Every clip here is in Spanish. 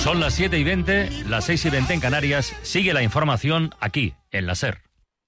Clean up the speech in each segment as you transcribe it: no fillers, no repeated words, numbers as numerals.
Son las 7:20, las 6:20 en Canarias. Sigue la información aquí, en la SER.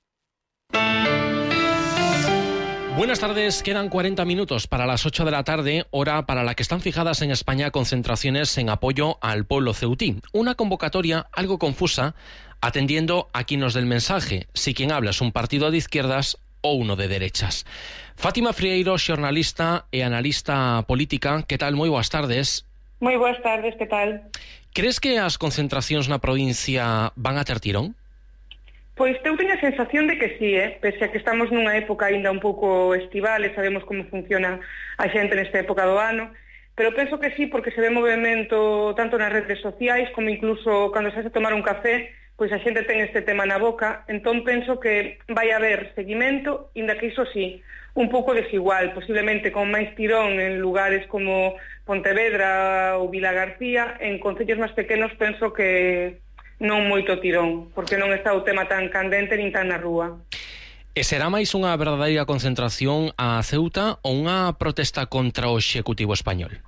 Buenas tardes, quedan 40 minutos para las 8 de la tarde, hora para la que están fijadas en España concentraciones en apoyo al pueblo ceutí. Una convocatoria algo confusa, atendiendo a quien nos dé el mensaje, si quien habla es un partido de izquierdas o uno de derechas. Fátima Frieiro, xornalista e analista política, que tal? Moi boas tardes. Moi boas tardes, que tal? Crees que as concentracións na provincia van a ter tirón? Pois eu teño a sensación de que sí, pese a que estamos nunha época aínda un pouco estival e sabemos como funciona a xente nesta época do ano, pero penso que sí porque se ve movimento tanto nas redes sociais como incluso cando se hace tomar un café, pois a xente ten este tema na boca, entón penso que vai haber seguimento, inda que iso sí, un pouco desigual, posiblemente con máis tirón en lugares como Pontevedra ou Vilagarcía, en concellos máis pequenos penso que non moito tirón, porque non está o tema tan candente nin tan na rúa. E será máis unha verdadeira concentración a Ceuta ou unha protesta contra o Executivo español?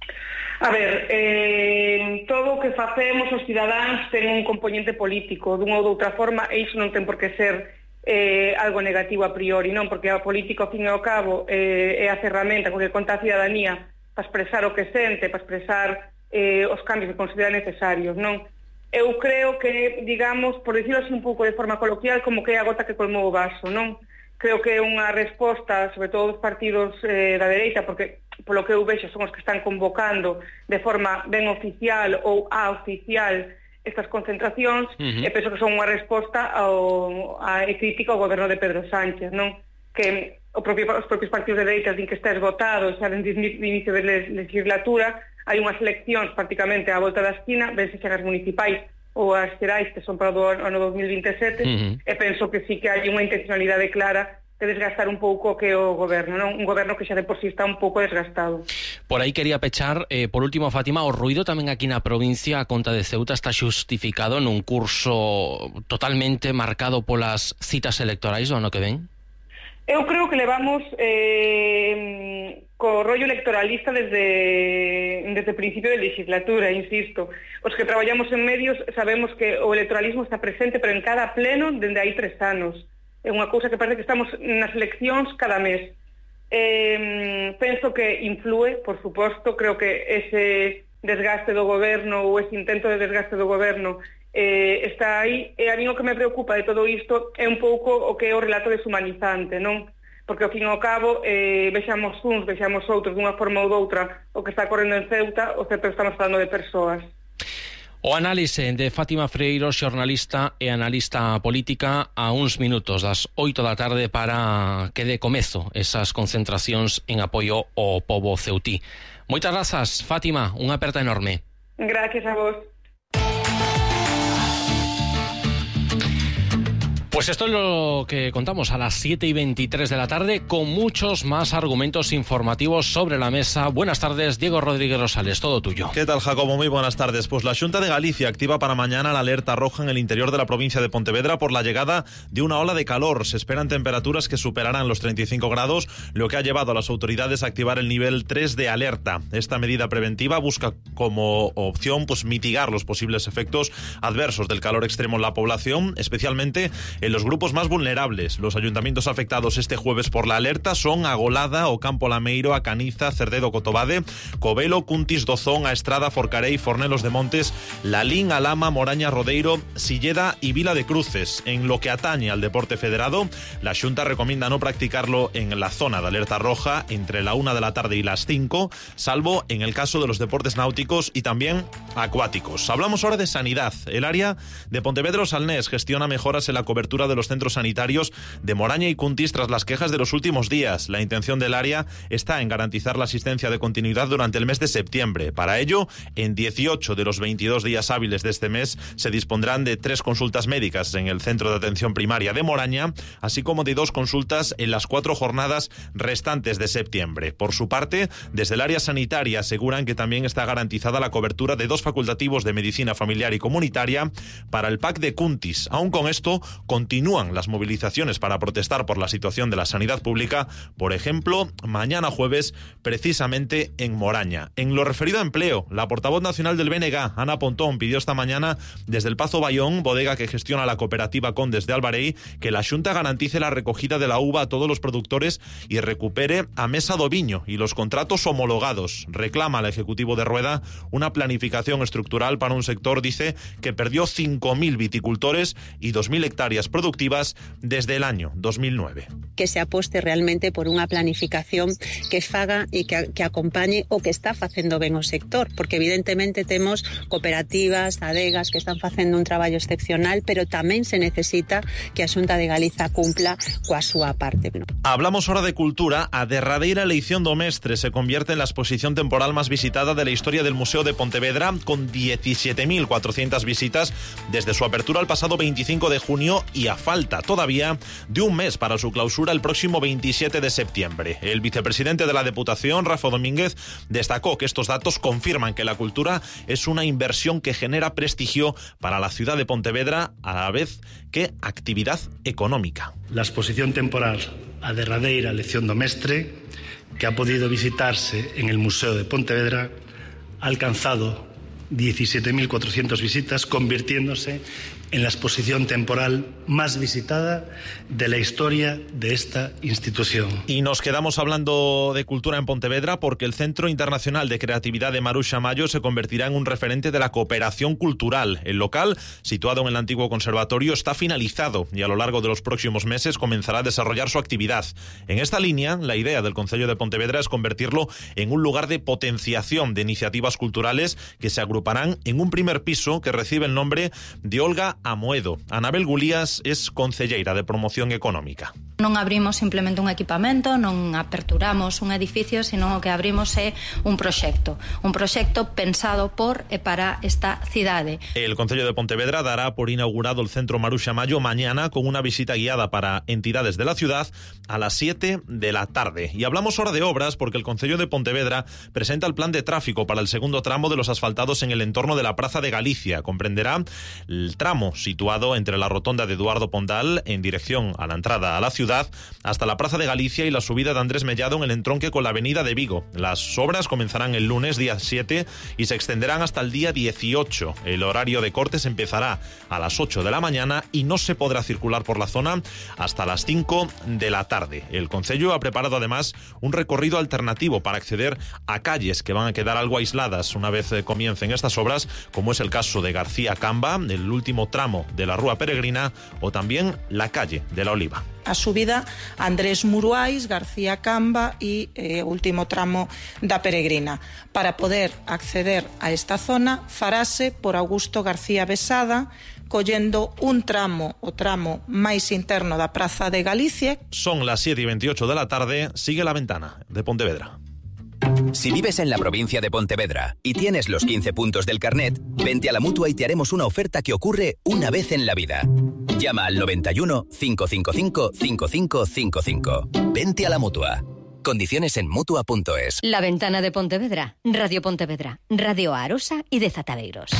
A ver, todo o que facemos os cidadáns ten un componente político, dunha ou doutra forma, e iso non ten por que ser algo negativo a priori, non? Porque a política, ao fin e ao cabo, é a ferramenta con que conta a cidadanía para expresar o que sente, para expresar os cambios que considera necesarios, non? Eu creo que, digamos, por dicirlo así un pouco de forma coloquial, como que é a gota que colmou o vaso, non? Creo que é unha resposta, sobre todo dos partidos da dereita, porque polo que eu vexo son os que están convocando de forma ben oficial ou aoficial estas concentracións, e penso que son unha resposta a crítica ao goberno de Pedro Sánchez, non? Que os propios partidos de dereita din que está esgotado, xa de inicio de legislatura, hai unhas eleccións prácticamente á volta da esquina, ben se xan as municipais ou as xerais, que son para o ano 2027, e penso que sí que hai unha intencionalidade clara de desgastar un pouco que o goberno, non? Un goberno que xa de por sí está un pouco desgastado. Por aí quería pechar, por último, Fátima, o ruido tamén aquí na provincia, a conta de Ceuta, está xustificado nun curso totalmente marcado polas citas electorais do ano que ven? Eu creo que levamos co rollo electoralista desde o principio de legislatura, insisto. Os que traballamos en medios sabemos que o electoralismo está presente, pero en cada pleno dende hai 3 anos. É unha cousa que parece que estamos nas eleccións cada mes. Penso que influe, por suposto, creo que ese desgaste do goberno ou ese intento de desgaste do goberno está aí, e a mí o que me preocupa de todo isto é un pouco o que é o relato deshumanizante, non? Porque ao fin e ao cabo vexamos uns, vexamos outros dunha forma ou doutra o que está correndo en Ceuta, o certo estamos falando de persoas. O análise de Fátima Frieiro, xornalista e analista política, a uns minutos das 8 da tarde para que dé comezo esas concentracións en apoio ao pobo ceutí. Moitas grazas, Fátima, unha aperta enorme. Gracias a vos. Pues esto es lo que contamos a las 7:23 de la tarde, con muchos más argumentos informativos sobre la mesa. Buenas tardes, Diego Rodríguez Rosales, todo tuyo. ¿Qué tal, Jacobo? Muy buenas tardes. Pues la Xunta de Galicia activa para mañana la alerta roja en el interior de la provincia de Pontevedra por la llegada de una ola de calor. Se esperan temperaturas que superarán los 35 grados, lo que ha llevado a las autoridades a activar el nivel 3 de alerta. Esta medida preventiva busca como opción mitigar los posibles efectos adversos del calor extremo en la población, especialmente en los grupos más vulnerables. Los ayuntamientos afectados este jueves por la alerta son Agolada, Ocampo Lameiro, A Caniza, Cerdedo, Cotobade, Covelo, Cuntis, Dozón, A Estrada, Forcarei, Fornelos de Montes, Lalín, Alama, Moraña, Rodeiro, Silleda y Vila de Cruces. En lo que atañe al deporte federado, la Xunta recomienda no practicarlo en la zona de alerta roja entre la 1 de la tarde y las 5, salvo en el caso de los deportes náuticos y también acuáticos. Hablamos ahora de sanidad. El área de Pontevedra-Salnés gestiona mejoras en la cobertura de los centros sanitarios de Moraña y Cuntis tras las quejas de los últimos días. La intención del área está en garantizar la asistencia de continuidad durante el mes de septiembre. Para ello, en 18 de los 22 días hábiles de este mes se dispondrán de 3 consultas médicas en el Centro de Atención Primaria de Moraña, así como de 2 consultas en las 4 jornadas restantes de septiembre. Por su parte, desde el área sanitaria aseguran que también está garantizada la cobertura de 2 facultativos de medicina familiar y comunitaria para el PAC de Cuntis. Aún con esto, continúan las movilizaciones para protestar por la situación de la sanidad pública, por ejemplo, mañana jueves, precisamente en Moraña. En lo referido a empleo, la portavoz nacional del BNG, Ana Pontón, pidió esta mañana desde el Pazo Bayón, bodega que gestiona la cooperativa Condes de Albarei, que la Xunta garantice la recogida de la uva a todos los productores y recupere a Mesa do Viño y los contratos homologados. Reclama al Ejecutivo de Rueda una planificación estructural para un sector, dice, que perdió 5.000 viticultores y 2.000 hectáreas productivas desde el año 2009. Que se aposte realmente por unha planificación que faga e que acompañe o que está facendo ben o sector, porque evidentemente temos cooperativas, adegas que están facendo un traballo excepcional, pero tamén se necesita que a Xunta de Galiza cumpla coa súa parte. Hablamos ahora de cultura. A derradeira eleición do mestre se convierte en la exposición temporal más visitada de la historia del Museo de Pontevedra, con 17.400 visitas desde su apertura el pasado 25 de junio y a falta todavía de un mes para su clausura el próximo 27 de septiembre. El vicepresidente de la Deputación, Rafa Domínguez, destacó que estos datos confirman que la cultura es una inversión que genera prestigio para la ciudad de Pontevedra, a la vez que actividad económica. La exposición temporal a derradeira elección do mestre, que ha podido visitarse en el Museo de Pontevedra, ha alcanzado 17.400 visitas, convirtiéndose en la exposición temporal más visitada de la historia de esta institución. Y nos quedamos hablando de cultura en Pontevedra porque el Centro Internacional de Creatividad de Maruxa Mayo se convertirá en un referente de la cooperación cultural. El local, situado en el antiguo conservatorio, está finalizado y a lo largo de los próximos meses comenzará a desarrollar su actividad. En esta línea, la idea del Concello de Pontevedra es convertirlo en un lugar de potenciación de iniciativas culturales que se agruparán en un primer piso que recibe el nombre de Olga Amoedo. Anabel Gulías es concelleira de Promoción Económica. Non abrimos simplemente un equipamento, non aperturamos un edificio, sino que abrimos un proxecto pensado por e para esta cidade. El Concello de Pontevedra dará por inaugurado el Centro Maruxa Mayo mañana con una visita guiada para entidades de la ciudad a las 7 de la tarde. Y hablamos ahora de obras porque el Concello de Pontevedra presenta el plan de tráfico para el segundo tramo de los asfaltados en el entorno de la Praza de Galicia. Comprenderá el tramo situado entre la rotonda de Eduardo Pondal en dirección a la entrada a la ciudad hasta la Plaza de Galicia y la subida de Andrés Mellado en el entronque con la avenida de Vigo. Las obras comenzarán el lunes, día 7, y se extenderán hasta el día 18. El horario de cortes empezará a las 8 de la mañana y no se podrá circular por la zona hasta las 5 de la tarde. El Concello ha preparado además un recorrido alternativo para acceder a calles que van a quedar algo aisladas una vez comiencen estas obras, como es el caso de García Camba, el último tramo de la Rúa Peregrina, o también la calle de la Oliva. A subida Andrés Muruais, García Camba e último tramo da Peregrina. Para poder acceder a esta zona farase por Augusto García Besada, collendo un tramo, o tramo máis interno da Praza de Galicia. Son las 7:28 de la tarde, sigue La Ventana de Pontevedra. Si vives en la provincia de Pontevedra y tienes los 15 puntos del carnet, vente a la Mutua y te haremos una oferta que ocurre una vez en la vida. Llama al 91 555 5555. Vente a la Mutua. Condiciones en Mutua.es. La Ventana de Pontevedra, Radio Pontevedra, Radio Arosa y de Zatadeiros.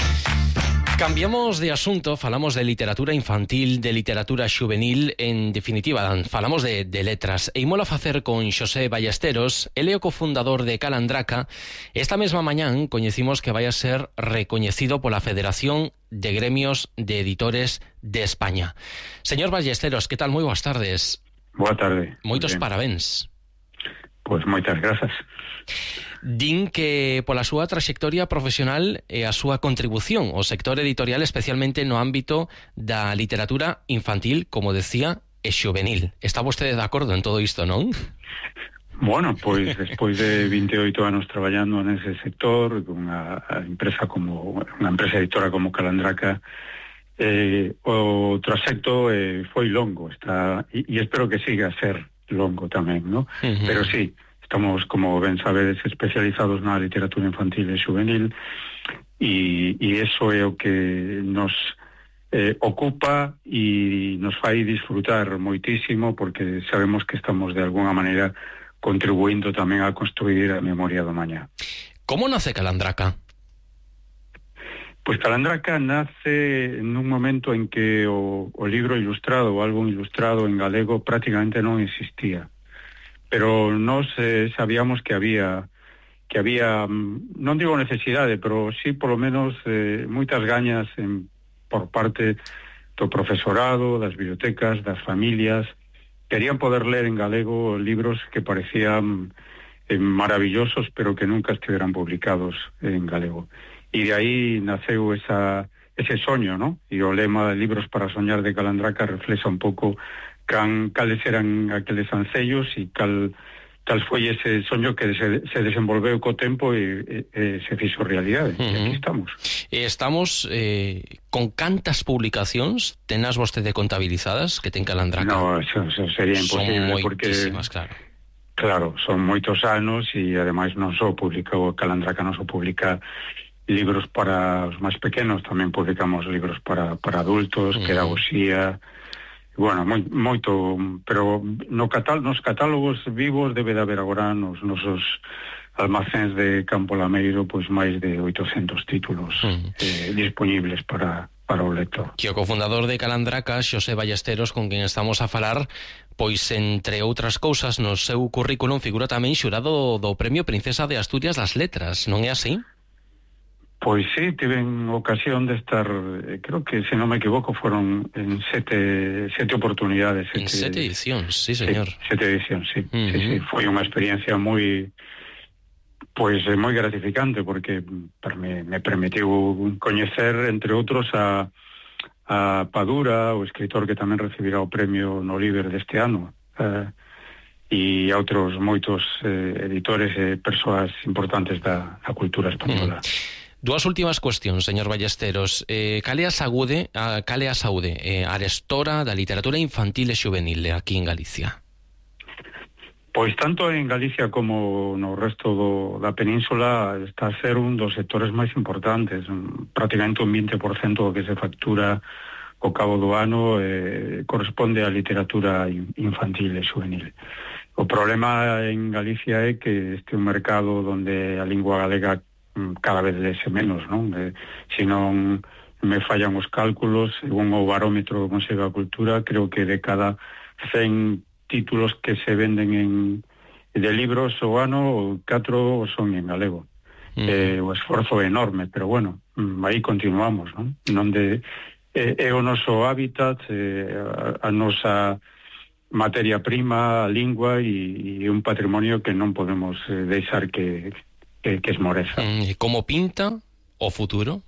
Cambiamos de asunto, falamos de literatura infantil, de literatura juvenil, en definitiva, falamos de letras. E ímolo a facer con Xosé Ballesteros, el é o cofundador de Calandraca. Esta mesma mañán coñecimos que vai a ser recoñecido pola Federación de Gremios de Editores de España. Señor Ballesteros, que tal? Moi boas tardes. Boa tarde. Moitos parabéns. Pois moitas grazas. Din que pola súa traxectoria profesional e a súa contribución ao sector editorial, especialmente no ámbito da literatura infantil, como decía, e xuvenil. Está vostede de acordo en todo isto, non? Bueno, pois despois de 28 anos traballando nese sector, con unha empresa editora como Calandraca, o traxecto foi longo, e espero que siga a ser longo tamén, ¿no? Pero sí, estamos, como ben sabedes, especializados na literatura infantil e juvenil, e eso é o que nos ocupa e nos fai disfrutar moitísimo, porque sabemos que estamos de alguna maneira contribuindo tamén a construir a memoria do mañá. Como nace Calandraca? Pois Calandraca nace nun momento en que o libro ilustrado, o álbum ilustrado en galego prácticamente non existía. Pero nós sabíamos que había, non digo necesidade, pero sí polo menos moitas gañas por parte do profesorado, das bibliotecas, das familias. Querían poder ler en galego libros que parecían maravillosos, pero que nunca estiveran publicados en galego. E de aí naceu ese soño, ¿no? E o lema de Libros para soñar de Calandraca reflexa un pouco cales eran aqueles ancellos e cal foi ese soño que se desenvolveu co tempo e se fixo realidade. E aquí estamos. Estamos con cantas publicacións tenas vostede contabilizadas que ten Calandraca? No, eso sería imposible. Son moitísimas, claro. Claro, son moitos anos e ademais non só publica o Calandraca, non só publica libros para os máis pequenos, tamén publicamos libros para adultos, pedagogía, bueno, moito, pero nos catálogos vivos debe de haber agora nos nosos almacéns de Campo Lameiro pois máis de 800 títulos disponibles para o lector. Que o cofundador de Calandraca, Xosé Ballesteros, con quen estamos a falar, pois entre outras cousas no seu currículum figura tamén xurado do Premio Princesa de Asturias das Letras, non é así? Pois sí, tiven ocasión de estar, creo que, se non me equivoco, foron en sete oportunidades. En 7 edicións, sí, señor. 7 edicións, sí. Sí. Foi unha experiencia moi gratificante, porque me permitiu coñecer, entre outros, a Padura, o escritor que tamén recibirá o premio no Liber deste ano, e a outros moitos editores e persoas importantes da cultura española. Dúas últimas cuestións, señor Ballesteros. Cal é a saúde arestora da literatura infantil e xuvenil aquí en Galicia? Pois tanto en Galicia como no resto da península está a ser un dos sectores máis importantes. Prácticamente un 20% do que se factura ao cabo do ano corresponde á literatura infantil e xuvenil. O problema en Galicia é que este é un mercado onde a lingua galega cada vez lese menos, non? Se non me fallan os cálculos, según o barómetro do Consello da Cultura, creo que de cada 100 títulos que se venden de libros ao ano, 4 son en galego. O esforzo é enorme, pero bueno, aí continuamos, non? É o noso hábitat, a nosa materia prima, a lingua e un patrimonio que non podemos deixar que esmoreza. Como pinta o futuro?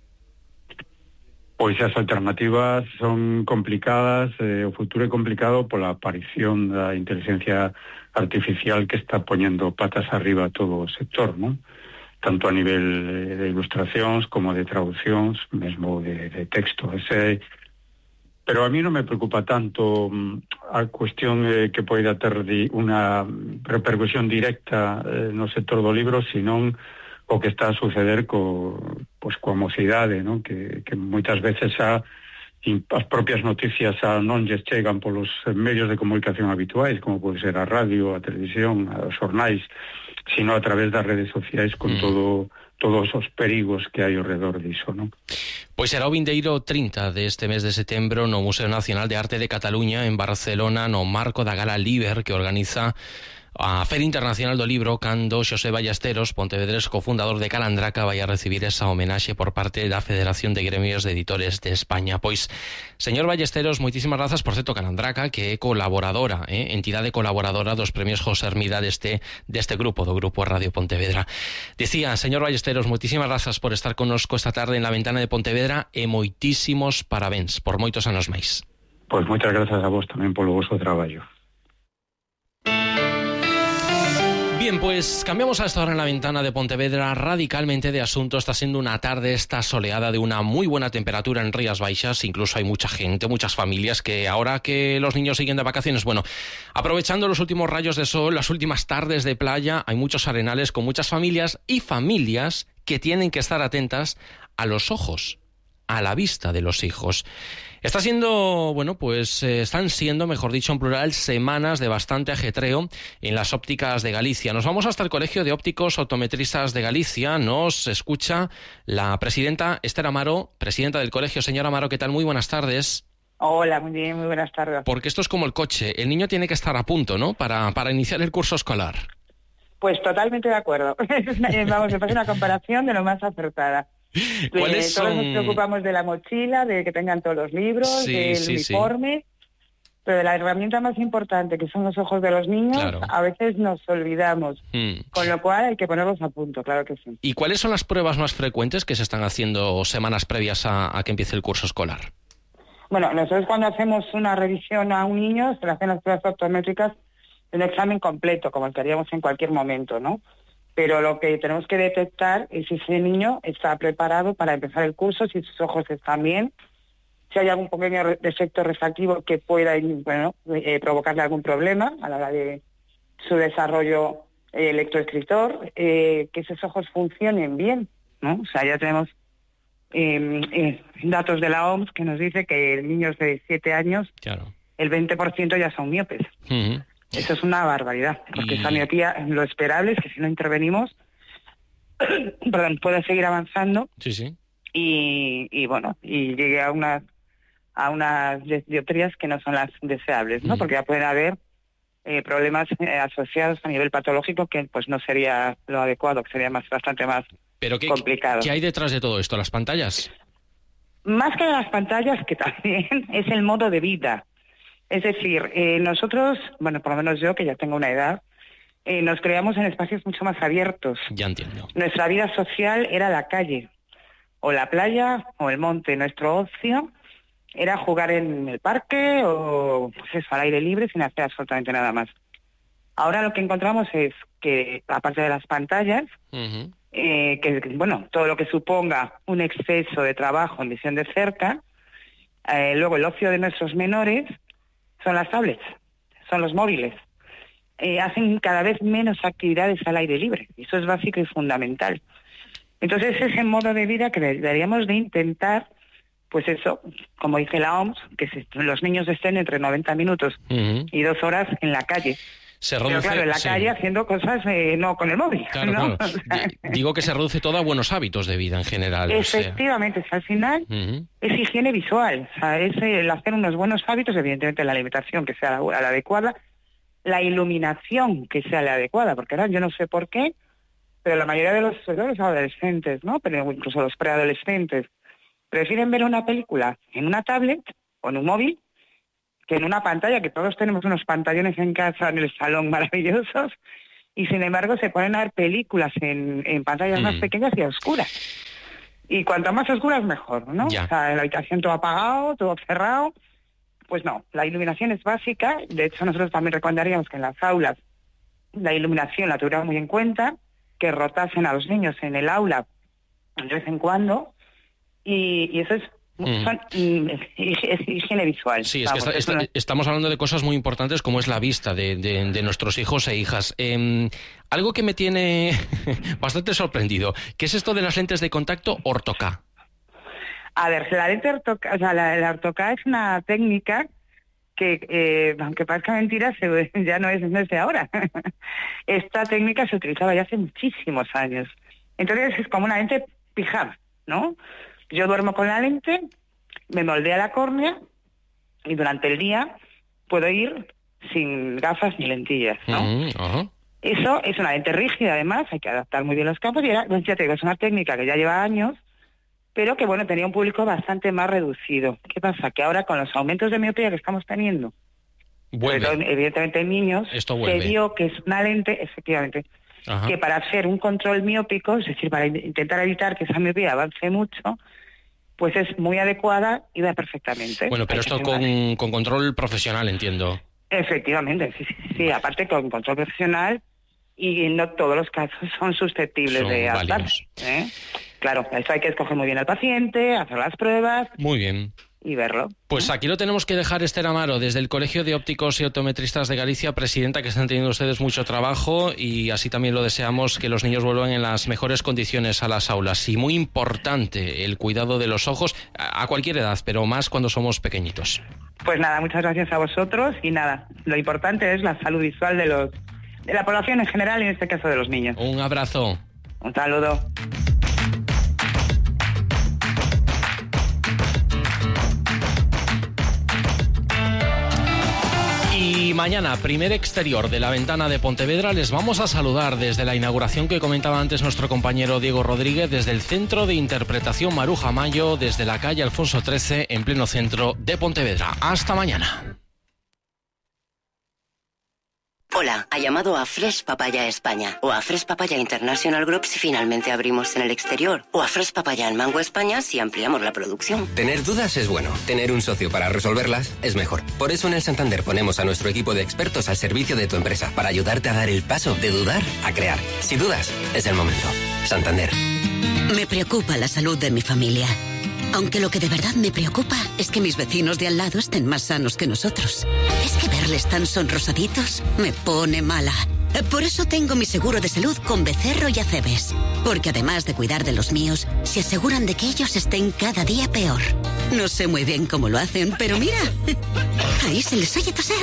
Pois as alternativas son complicadas, o futuro é complicado pola aparición da inteligencia artificial que está poñendo patas arriba a todo o sector, non? Tanto a nivel de ilustracións como de traduccións, mesmo de texto. Pero a mí non me preocupa tanto a cuestión que poida ter unha repercusión directa no sector do libro, senón o que está a suceder coa mocidade, non? Que moitas veces as propias noticias non lles chegan polos medios de comunicación habituais, como pode ser a radio, a televisión, os xornais, sino a través das redes sociais con todos os perigos que hai ao redor diso, non? Pois será o vindeiro 30 deste mes de setembro no Museo Nacional de Arte de Cataluña en Barcelona, no marco da Gala Liber que organiza a Feira Internacional do Libro, cando Xosé Ballesteros, pontevedrés cofundador de Calandraca, vai a recibir esa homenaxe por parte da Federación de Gremios de Editores de España. Pois, señor Ballesteros, moitísimas grazas. Por certo, Calandraca, que é colaboradora, entidade colaboradora dos premios José Hermida deste grupo, do Grupo Radio Pontevedra. Dicía, señor Ballesteros, moitísimas grazas por estar connosco esta tarde en la ventana de Pontevedra e moitísimos parabéns por moitos anos máis. Pois moitas grazas a vos tamén polo vosso traballo. Bien, pues cambiamos a esta hora en la ventana de Pontevedra radicalmente de asunto. Está siendo una tarde esta soleada de una muy buena temperatura en Rías Baixas. Incluso hay mucha gente, muchas familias que ahora que los niños siguen de vacaciones, bueno, aprovechando los últimos rayos de sol, las últimas tardes de playa, hay muchos arenales con muchas familias y familias que tienen que estar atentas a los ojos, a la vista de los hijos. Están siendo, mejor dicho, en plural, semanas de bastante ajetreo en las ópticas de Galicia. Nos vamos hasta el Colegio de Ópticos Optometristas de Galicia. Nos escucha la presidenta Esther Amaro, presidenta del colegio. Señora Amaro, ¿qué tal? Muy buenas tardes. Hola, muy bien, muy buenas tardes. Porque esto es como el coche. El niño tiene que estar a punto, ¿no?, para iniciar el curso escolar. Pues totalmente de acuerdo. Vamos, me parece una comparación de lo más acertada. Todos nos preocupamos de la mochila, de que tengan todos los libros, del uniforme, pero de la herramienta más importante, que son los ojos de los niños, claro, a veces nos olvidamos. Con lo cual hay que ponerlos a punto, claro que sí. ¿Y cuáles son las pruebas más frecuentes que se están haciendo semanas previas a que empiece el curso escolar? Bueno, nosotros cuando hacemos una revisión a un niño, se le hacen las pruebas optométricas de un examen completo, como el que haríamos en cualquier momento, ¿no? Pero lo que tenemos que detectar es si ese niño está preparado para empezar el curso, si sus ojos están bien, si hay algún pequeño defecto refractivo que pueda provocarle algún problema a la hora de su desarrollo lectoescritor, que esos ojos funcionen bien, ¿no? O sea, ya tenemos datos de la OMS que nos dice que niños de 7 años, claro, el 20% ya son miopes. Uh-huh. Eso es una barbaridad, porque esa miopía, lo esperable es que si no intervenimos, puede seguir avanzando. Sí, sí. Y llegue a unas dioptrías que no son las deseables, ¿no? Porque ya pueden haber problemas asociados a nivel patológico que pues no sería lo adecuado, que sería bastante más complicado. ¿Qué hay detrás de todo esto? ¿Las pantallas? Más que las pantallas, que también es el modo de vida. Es decir, nosotros, bueno, por lo menos yo, que ya tengo una edad, nos creamos en espacios mucho más abiertos. Ya entiendo. Nuestra vida social era la calle, o la playa, o el monte. Nuestro ocio era jugar en el parque, o pues eso, al aire libre, sin hacer absolutamente nada más. Ahora lo que encontramos es que, aparte de las pantallas, uh-huh, todo lo que suponga un exceso de trabajo en visión de cerca, luego el ocio de nuestros menores son las tablets, son los móviles. Hacen cada vez menos actividades al aire libre, y eso es básico y fundamental. Entonces, ese modo de vida que deberíamos de intentar, pues eso, como dice la OMS, que los niños estén entre 90 minutos uh-huh y 2 horas en la calle. Pero claro, en la calle haciendo cosas no con el móvil. Claro, ¿no? Claro. Digo que se reduce todo a buenos hábitos de vida en general. Efectivamente, al final uh-huh es higiene visual, o sea, es el hacer unos buenos hábitos, evidentemente la alimentación que sea la adecuada, la iluminación que sea la adecuada, porque ahora yo no sé por qué, pero la mayoría de los adolescentes, ¿no?, pero incluso los preadolescentes, prefieren ver una película en una tablet o en un móvil que en una pantalla, que todos tenemos unos pantallones en casa, en el salón maravillosos, y sin embargo se ponen a ver películas en pantallas más pequeñas y oscuras. Y cuanto más oscuras, mejor, ¿no? Ya. O sea, en la habitación todo apagado, todo cerrado. Pues no, la iluminación es básica. De hecho, nosotros también recomendaríamos que en las aulas la iluminación la tuvieran muy en cuenta, que rotasen a los niños en el aula de vez en cuando, y eso es higiene visual. Sí, es que estamos hablando de cosas muy importantes como es la vista de nuestros hijos e hijas. Algo que me tiene bastante sorprendido, ¿qué es esto de las lentes de contacto Ortho-K? A ver, la lente Ortho-K, o sea, la Ortho-K es una técnica que, aunque parezca mentira, ya no es de ahora. Esta técnica se utilizaba ya hace muchísimos años. Entonces es como una lente pijama, ¿no? Yo duermo con la lente, me moldea la córnea y durante el día puedo ir sin gafas ni lentillas, ¿no? Uh-huh. Eso es una lente rígida, además, hay que adaptar muy bien los campos, y ya te digo, es una técnica que ya lleva años, pero que, bueno, tenía un público bastante más reducido. ¿Qué pasa? Que ahora, con los aumentos de miopía que estamos teniendo, evidentemente en niños, se vio que es una lente, efectivamente, ajá, que para hacer un control miópico, es decir, para intentar evitar que esa miopía avance mucho, pues es muy adecuada y va perfectamente. Bueno, pero esto con control profesional, entiendo. Efectivamente, sí, aparte con control profesional, y no todos los casos son susceptibles de adaptar. Claro, eso hay que escoger muy bien al paciente, hacer las pruebas. Muy bien. y verlo. Pues aquí lo tenemos que dejar, Esther Amaro, desde el Colegio de Ópticos y Optometristas de Galicia, presidenta, que están teniendo ustedes mucho trabajo y así también lo deseamos, que los niños vuelvan en las mejores condiciones a las aulas. Y muy importante el cuidado de los ojos a cualquier edad, pero más cuando somos pequeñitos. Pues nada, muchas gracias a vosotros y nada, lo importante es la salud visual de la población en general y en este caso de los niños. Un abrazo. Un saludo. Y mañana, primer exterior de la ventana de Pontevedra, les vamos a saludar desde la inauguración que comentaba antes nuestro compañero Diego Rodríguez, desde el Centro de Interpretación Maruja Mayo, desde la calle Alfonso XIII, en pleno centro de Pontevedra. Hasta mañana. Hola, ha llamado a Fresh Papaya España o a Fresh Papaya International Group si finalmente abrimos en el exterior o a Fresh Papaya en Mango España si ampliamos la producción. Tener dudas es bueno, tener un socio para resolverlas es mejor. Por eso en el Santander ponemos a nuestro equipo de expertos al servicio de tu empresa para ayudarte a dar el paso de dudar a crear. Si dudas, es el momento. Santander. Me preocupa la salud de mi familia. Aunque lo que de verdad me preocupa es que mis vecinos de al lado estén más sanos que nosotros. Es que verles tan sonrosaditos me pone mala. Por eso tengo mi seguro de salud con Becerro y Acebes. Porque además de cuidar de los míos, se aseguran de que ellos estén cada día peor. No sé muy bien cómo lo hacen, pero mira, ahí se les oye toser.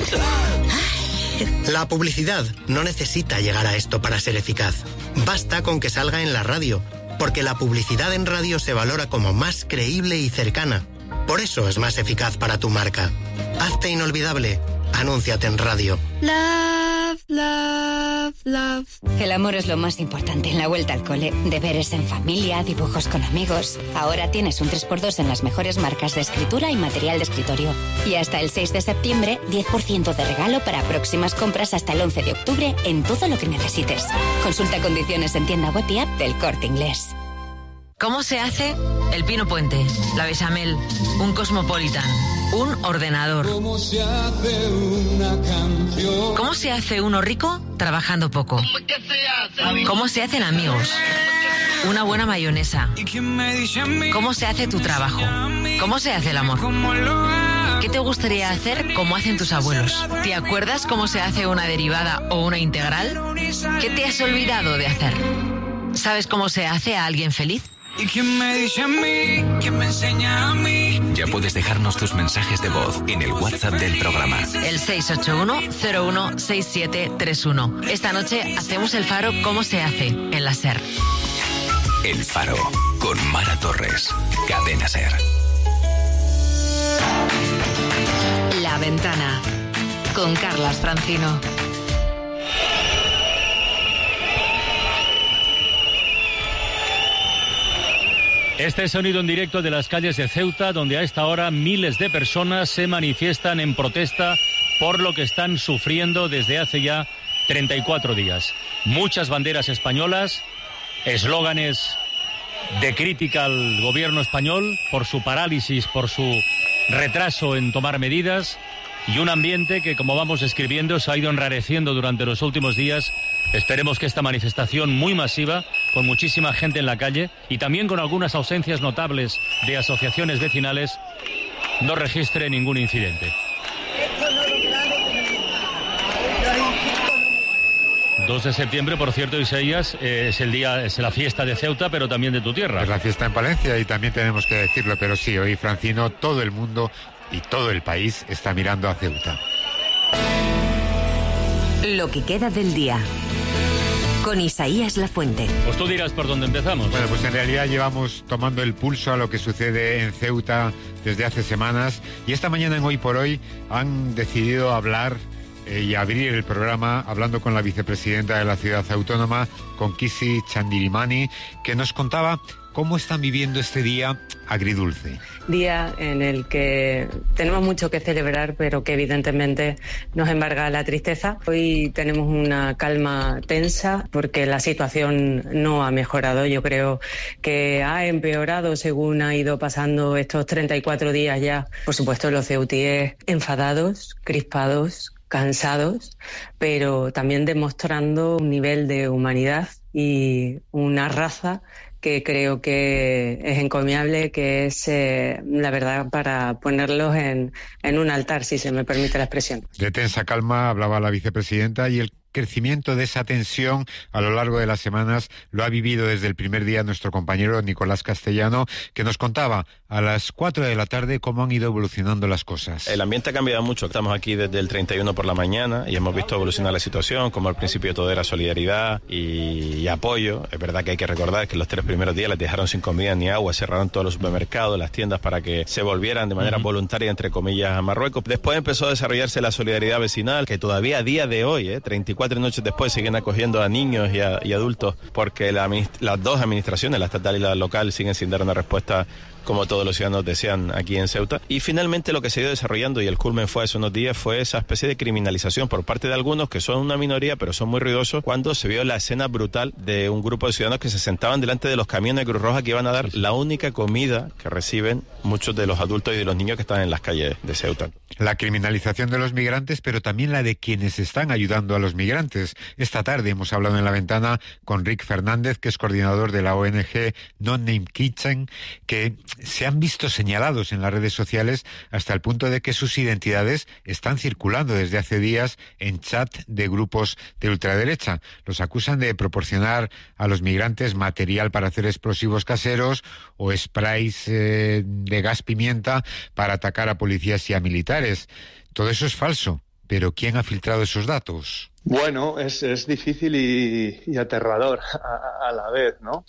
Ay. La publicidad no necesita llegar a esto para ser eficaz. Basta con que salga en la radio. Porque la publicidad en radio se valora como más creíble y cercana. Por eso es más eficaz para tu marca. Hazte inolvidable. Anúnciate en radio. Love, love, love. El amor es lo más importante en la vuelta al cole. Deberes en familia, dibujos con amigos. Ahora tienes un 3x2 en las mejores marcas de escritura y material de escritorio. Y hasta el 6 de septiembre, 10% de regalo para próximas compras hasta el 11 de octubre en todo lo que necesites. Consulta condiciones en tienda web y app del Corte Inglés. ¿Cómo se hace el pino puente, la bechamel, un cosmopolitan, un ordenador? ¿Cómo se hace una canción? ¿Cómo se hace uno rico trabajando poco? ¿Cómo se hacen amigos? Una buena mayonesa. ¿Cómo se hace tu trabajo? ¿Cómo se hace el amor? ¿Qué te gustaría hacer como hacen tus abuelos? ¿Te acuerdas cómo se hace una derivada o una integral? ¿Qué te has olvidado de hacer? ¿Sabes cómo se hace a alguien feliz? ¿Y quién me dice a mí? ¿Quién me enseña a mí? Ya puedes dejarnos tus mensajes de voz en el WhatsApp del programa. El 681-016731. Esta noche hacemos el faro ¿Cómo se hace? En la SER. El Faro, con Mara Torres. Cadena SER. La Ventana, con Carlas Francino. Este es sonido en directo de las calles de Ceuta, donde a esta hora miles de personas se manifiestan en protesta por lo que están sufriendo desde hace ya 34 días. Muchas banderas españolas, eslóganes de crítica al gobierno español por su parálisis, por su retraso en tomar medidas, y un ambiente que, como vamos describiendo, se ha ido enrareciendo durante los últimos días. Esperemos que esta manifestación muy masiva, con muchísima gente en la calle y también con algunas ausencias notables de asociaciones vecinales, no registre ningún incidente. 2 de septiembre, por cierto, Isaías, es la fiesta de Ceuta, pero también de tu tierra. Es la fiesta en Palencia y también tenemos que decirlo, pero sí, hoy, Francino, todo el mundo y todo el país está mirando a Ceuta. Lo que queda del día, con Isaías Lafuente. Pues tú dirás por dónde empezamos. Bueno, pues en realidad llevamos tomando el pulso a lo que sucede en Ceuta desde hace semanas, y esta mañana en Hoy por Hoy han decidido hablar y abrir el programa hablando con la vicepresidenta de la ciudad autónoma, con Kisi Chandirimani, que nos contaba cómo están viviendo este día agridulce. Día en el que tenemos mucho que celebrar, pero que evidentemente nos embarga la tristeza. Hoy tenemos una calma tensa porque la situación no ha mejorado. Yo creo que ha empeorado según ha ido pasando estos 34 días ya. Por supuesto, los ceutíes enfadados, crispados, cansados, pero también demostrando un nivel de humanidad y una raza que creo que es encomiable, que es, la verdad, para ponerlos en un altar, si se me permite la expresión. De tensa calma hablaba la vicepresidenta, y el crecimiento de esa tensión a lo largo de las semanas lo ha vivido desde el primer día nuestro compañero Nicolás Castellano, que nos contaba a las 4 de la tarde cómo han ido evolucionando las cosas. El ambiente ha cambiado mucho. Estamos aquí desde el 31 por la mañana y hemos visto evolucionar la situación, como al principio todo era solidaridad y apoyo. Es verdad que hay que recordar que los 3 primeros días les dejaron sin comida ni agua, cerraron todos los supermercados, las tiendas, para que se volvieran de manera voluntaria, entre comillas, a Marruecos. Después empezó a desarrollarse la solidaridad vecinal, que todavía a día de hoy, 34 noches después, siguen acogiendo a niños y adultos, porque las dos administraciones, la estatal y la local, siguen sin dar una respuesta como todos los ciudadanos desean aquí en Ceuta. Y finalmente lo que se ha ido desarrollando, y el culmen fue hace unos días, fue esa especie de criminalización por parte de algunos, que son una minoría, pero son muy ruidosos, cuando se vio la escena brutal de un grupo de ciudadanos que se sentaban delante de los camiones de Cruz Roja, que iban a dar la única comida que reciben muchos de los adultos y de los niños que están en las calles de Ceuta. La criminalización de los migrantes, pero también la de quienes están ayudando a los migrantes. Esta tarde hemos hablado en La Ventana con Rick Fernández, que es coordinador de la ONG No Name Kitchen, que se han visto señalados en las redes sociales hasta el punto de que sus identidades están circulando desde hace días en chat de grupos de ultraderecha. Los acusan de proporcionar a los migrantes material para hacer explosivos caseros o sprays de gas pimienta para atacar a policías y a militares. Todo eso es falso, pero ¿quién ha filtrado esos datos? Bueno, es difícil y aterrador a la vez, ¿no?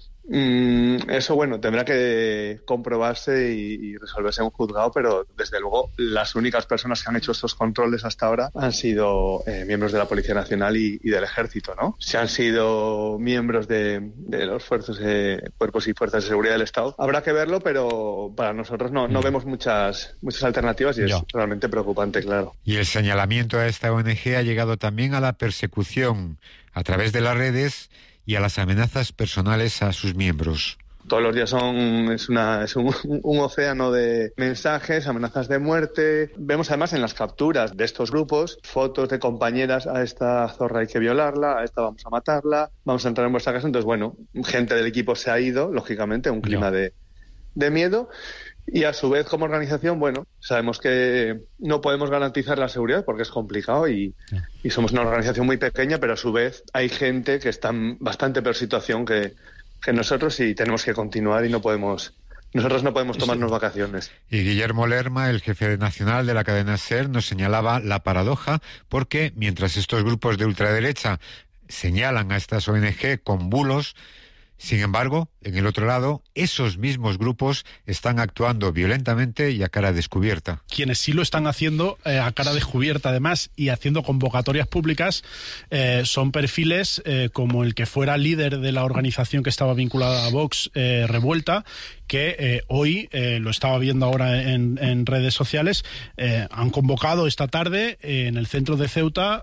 Eso, bueno, tendrá que comprobarse y resolverse en un juzgado, pero desde luego las únicas personas que han hecho estos controles hasta ahora han sido miembros de la Policía Nacional y del Ejército, ¿no? Si han sido miembros de los cuerpos y fuerzas de seguridad del Estado, habrá que verlo, pero para nosotros no vemos muchas alternativas y es realmente preocupante, claro. Y el señalamiento a esta ONG ha llegado también a la persecución a través de las redes y a las amenazas personales a sus miembros. Todos los días es un océano de mensajes, amenazas de muerte. Vemos además en las capturas de estos grupos fotos de compañeras: a esta zorra hay que violarla, a esta vamos a matarla, vamos a entrar en vuestra casa. Entonces, bueno, gente del equipo se ha ido, lógicamente, un clima de miedo. Y a su vez, como organización, bueno, sabemos que no podemos garantizar la seguridad porque es complicado y somos una organización muy pequeña, pero a su vez hay gente que está en bastante peor situación que nosotros y tenemos que continuar y nosotros no podemos tomarnos vacaciones. Y Guillermo Lerma, el jefe nacional de la cadena SER, nos señalaba la paradoja, porque mientras estos grupos de ultraderecha señalan a estas ONG con bulos, sin embargo, en el otro lado, esos mismos grupos están actuando violentamente y a cara descubierta. Quienes sí lo están haciendo a cara descubierta, además, y haciendo convocatorias públicas, son perfiles como el que fuera líder de la organización que estaba vinculada a Vox, Revuelta, que hoy, lo estaba viendo ahora en redes sociales, han convocado esta tarde en el centro de Ceuta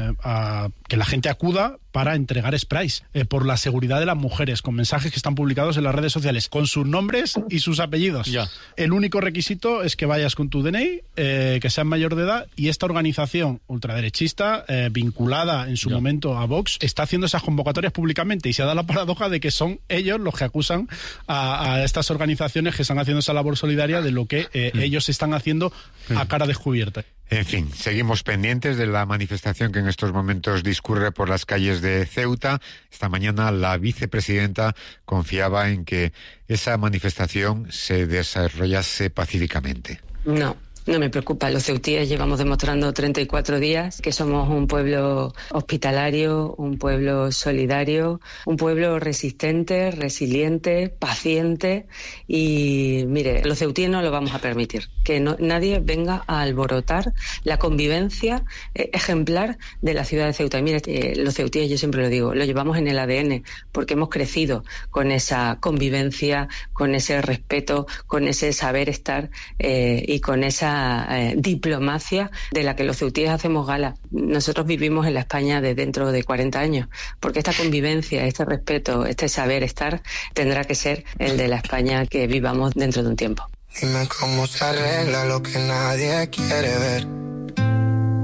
a que la gente acuda para entregar sprays por la seguridad de las mujeres, con mensajes que están publicados en las redes sociales, con sus nombres y sus apellidos. Ya. El único requisito es que vayas con tu DNI, que seas mayor de edad, y esta organización ultraderechista, vinculada en su momento a Vox, está haciendo esas convocatorias públicamente, y se ha dado la paradoja de que son ellos los que acusan a estas organizaciones que están haciendo esa labor solidaria de lo que ellos están haciendo a cara descubierta. En fin, seguimos pendientes de la manifestación que en estos momentos discurre por las calles de Ceuta. Esta mañana la vicepresidenta confiaba en que esa manifestación se desarrollase pacíficamente. No me preocupa. Los ceutíes llevamos demostrando 34 días que somos un pueblo hospitalario, un pueblo solidario, un pueblo resistente, resiliente, paciente. Y mire, los ceutíes no lo vamos a permitir. Que nadie venga a alborotar la convivencia ejemplar de la ciudad de Ceuta. Y mire, los ceutíes, yo siempre lo digo, lo llevamos en el ADN porque hemos crecido con esa convivencia, con ese respeto, con ese saber estar y con esa diplomacia de la que los ceutíes hacemos gala. Nosotros vivimos en la España de dentro de 40 años, porque esta convivencia, este respeto, este saber estar tendrá que ser el de la España que vivamos dentro de un tiempo. Dime cómo se arregla lo que nadie quiere ver.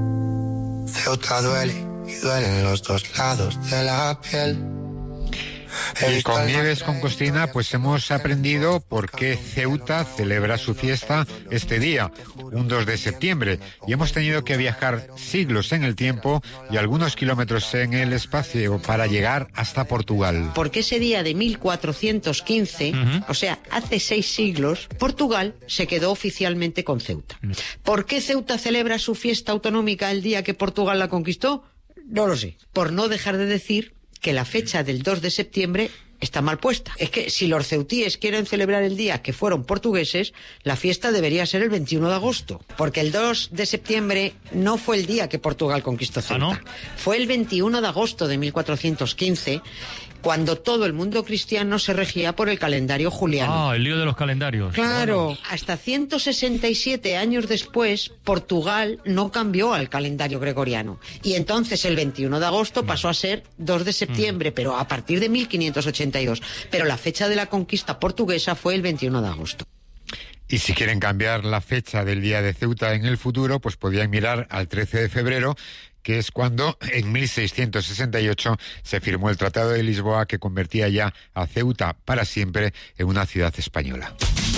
Ceuta duele y duelen los dos lados de la piel. Y con Nieves con Costina pues hemos aprendido por qué Ceuta celebra su fiesta este día, un 2 de septiembre, y hemos tenido que viajar siglos en el tiempo y algunos kilómetros en el espacio para llegar hasta Portugal. Porque ese día de 1415, o sea, hace 6 siglos, Portugal se quedó oficialmente con Ceuta. ¿Por qué Ceuta celebra su fiesta autonómica el día que Portugal la conquistó? No lo sé. Por no dejar de decir que la fecha del 2 de septiembre está mal puesta. Es que si los ceutíes quieren celebrar el día que fueron portugueses, la fiesta debería ser el 21 de agosto. Porque el 2 de septiembre no fue el día que Portugal conquistó Ceuta. ¿Ah, no? Fue el 21 de agosto de 1415, cuando todo el mundo cristiano se regía por el calendario juliano. Ah, el lío de los calendarios. Claro, bueno. Hasta 167 años después, Portugal no cambió al calendario gregoriano. Y entonces el 21 de agosto pasó a ser 2 de septiembre, pero a partir de 1582. Pero la fecha de la conquista portuguesa fue el 21 de agosto. Y si quieren cambiar la fecha del día de Ceuta en el futuro, pues podrían mirar al 13 de febrero, que es cuando en 1668 se firmó el Tratado de Lisboa, que convertía ya a Ceuta para siempre en una ciudad española.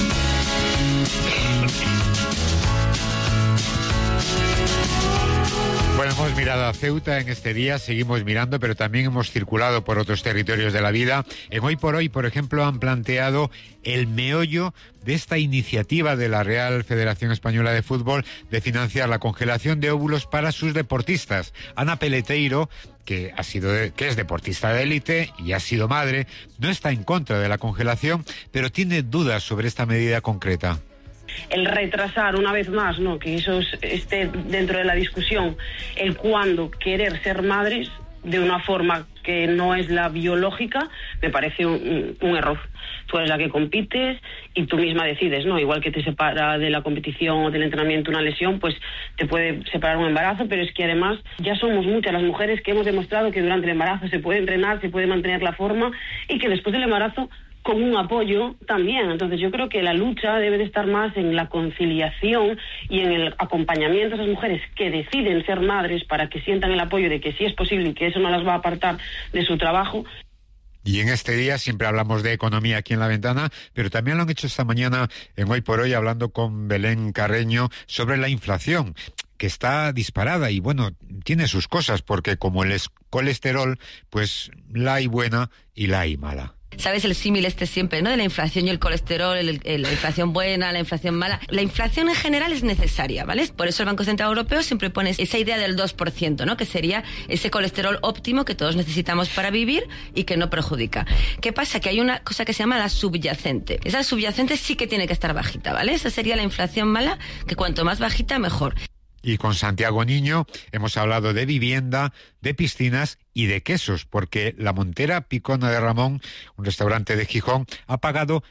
Bueno, hemos mirado a Ceuta en este día, seguimos mirando, pero también hemos circulado por otros territorios de la vida. En Hoy por Hoy, por ejemplo, han planteado el meollo de esta iniciativa de la Real Federación Española de Fútbol de financiar la congelación de óvulos para sus deportistas. Ana Peleteiro, que es deportista de élite y ha sido madre, no está en contra de la congelación, pero tiene dudas sobre esta medida concreta. El retrasar una vez más, ¿no?, que eso esté dentro de la discusión, el cuándo querer ser madres de una forma que no es la biológica, me parece un error. Tú eres la que compites y tú misma decides, ¿no? Igual que te separa de la competición o del entrenamiento una lesión, pues te puede separar un embarazo, pero es que además ya somos muchas las mujeres que hemos demostrado que durante el embarazo se puede entrenar, se puede mantener la forma y que después del embarazo con un apoyo también. Entonces yo creo que la lucha debe de estar más en la conciliación y en el acompañamiento a esas mujeres que deciden ser madres para que sientan el apoyo de que sí es posible y que eso no las va a apartar de su trabajo. Y en este día siempre hablamos de economía aquí en La Ventana, pero también lo han hecho esta mañana en Hoy por Hoy hablando con Belén Carreño sobre la inflación, que está disparada y bueno, tiene sus cosas, porque como el colesterol, pues la hay buena y la hay mala. ¿Sabes el símil siempre, ¿no? De la inflación y el colesterol, la inflación buena, la inflación mala. La inflación en general es necesaria, ¿vale? Por eso el Banco Central Europeo siempre pone esa idea del 2%, ¿no? Que sería ese colesterol óptimo que todos necesitamos para vivir y que no perjudica. ¿Qué pasa? Que hay una cosa que se llama la subyacente. Esa subyacente sí que tiene que estar bajita, ¿vale? Esa sería la inflación mala, que cuanto más bajita, mejor. Y con Santiago Niño hemos hablado de vivienda, de piscinas y de quesos, porque la Montera Picona de Ramón, un restaurante de Gijón, ha pagado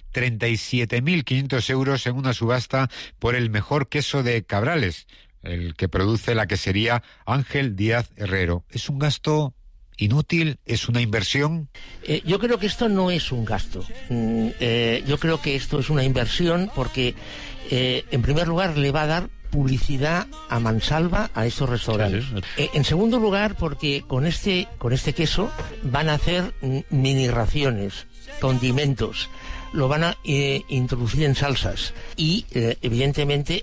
37.500 euros en una subasta por el mejor queso de Cabrales, el que produce la quesería Ángel Díaz Herrero. ¿Es un gasto inútil? ¿Es una inversión? Yo creo que esto no es un gasto. Yo creo que esto es una inversión porque, en primer lugar, le va a dar publicidad a mansalva a estos restaurantes. En segundo lugar, porque con este queso van a hacer mini raciones, condimentos, lo van a introducir en salsas y evidentemente